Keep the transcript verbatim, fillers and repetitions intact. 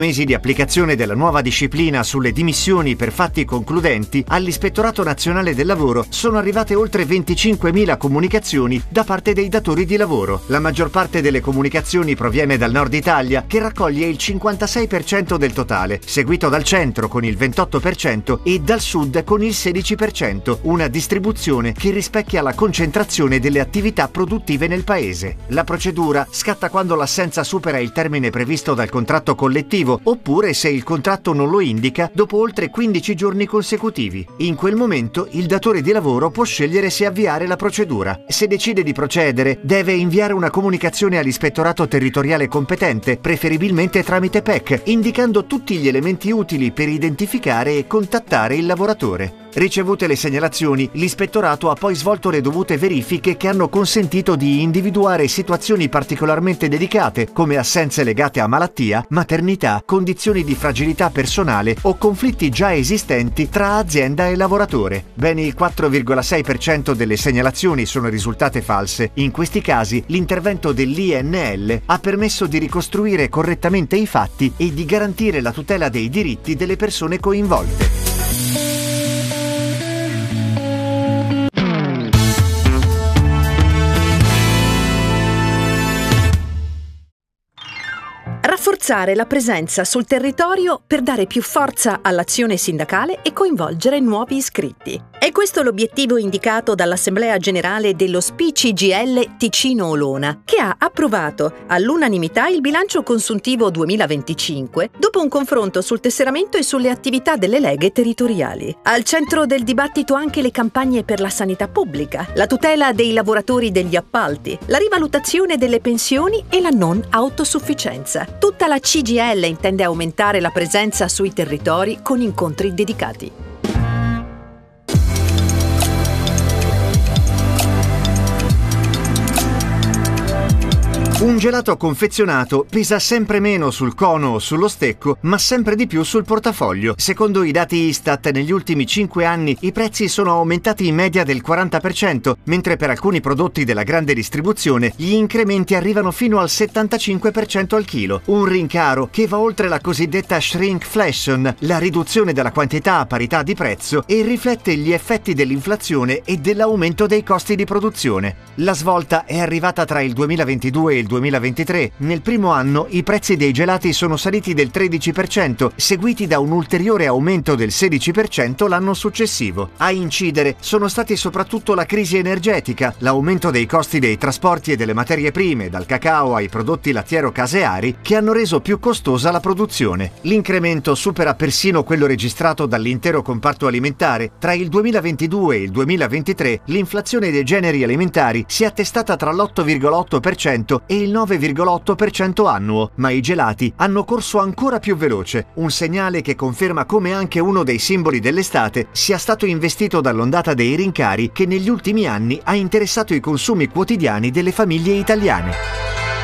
Mesi di applicazione della nuova disciplina sulle dimissioni per fatti concludenti, all'Ispettorato Nazionale del Lavoro sono arrivate oltre venticinquemila comunicazioni da parte dei datori di lavoro. La maggior parte delle comunicazioni proviene dal nord Italia, che raccoglie il cinquantasei per cento del totale, seguito dal centro con il ventotto per cento e dal sud con il sedici per cento, una distribuzione che rispecchia la concentrazione delle attività produttive nel paese. La procedura scatta quando l'assenza supera il termine previsto dal contratto collettivo, oppure se il contratto non lo indica dopo oltre quindici giorni consecutivi. In quel momento il datore di lavoro può scegliere se avviare la procedura. Se decide di procedere, deve inviare una comunicazione all'ispettorato territoriale competente, preferibilmente tramite P E C, indicando tutti gli elementi utili per identificare e contattare il lavoratore. Ricevute le segnalazioni, l'ispettorato ha poi svolto le dovute verifiche che hanno consentito di individuare situazioni particolarmente delicate, come assenze legate a malattia, maternità, condizioni di fragilità personale o conflitti già esistenti tra azienda e lavoratore. Ben il quattro virgola sei per cento delle segnalazioni sono risultate false. In questi casi l'intervento dell'I N L ha permesso di ricostruire correttamente i fatti e di garantire la tutela dei diritti delle persone coinvolte. Rafforzare la presenza sul territorio per dare più forza all'azione sindacale e coinvolgere nuovi iscritti. È questo l'obiettivo indicato dall'Assemblea Generale dello S P I C G I L Ticino-Olona, che ha approvato all'unanimità il bilancio consuntivo duemilaventicinque dopo un confronto sul tesseramento e sulle attività delle leghe territoriali. Al centro del dibattito anche le campagne per la sanità pubblica, la tutela dei lavoratori degli appalti, la rivalutazione delle pensioni e la non autosufficienza. Tutta la C G I L intende aumentare la presenza sui territori con incontri dedicati. Un gelato confezionato pesa sempre meno sul cono o sullo stecco, ma sempre di più sul portafoglio. Secondo i dati Istat, negli ultimi cinque anni i prezzi sono aumentati in media del quaranta per cento, mentre per alcuni prodotti della grande distribuzione gli incrementi arrivano fino al settantacinque per cento al chilo. Un rincaro che va oltre la cosiddetta shrinkflation, la riduzione della quantità a parità di prezzo, e riflette gli effetti dell'inflazione e dell'aumento dei costi di produzione. La svolta è arrivata tra il duemilaventidue e il duemilaventitré. Nel primo anno i prezzi dei gelati sono saliti del tredici per cento, seguiti da un ulteriore aumento del sedici per cento l'anno successivo. A incidere sono stati soprattutto la crisi energetica, l'aumento dei costi dei trasporti e delle materie prime, dal cacao ai prodotti lattiero-caseari, che hanno reso più costosa la produzione. L'incremento supera persino quello registrato dall'intero comparto alimentare. Tra il duemilaventidue e il duemilaventitré l'inflazione dei generi alimentari si è attestata tra l'otto virgola otto per cento e il nove virgola otto per cento annuo, ma i gelati hanno corso ancora più veloce, un segnale che conferma come anche uno dei simboli dell'estate sia stato investito dall'ondata dei rincari che negli ultimi anni ha interessato i consumi quotidiani delle famiglie italiane.